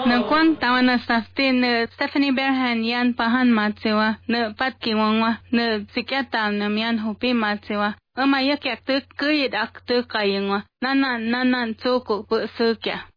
Nang tawana saftin Stephanie Berhan yan pahan matsewa ne patkiwangwa ne psikiatra ne mian hupi matsewa ama yak tuk kuyit ak tuk kayengwa nanan tsoko bu sukya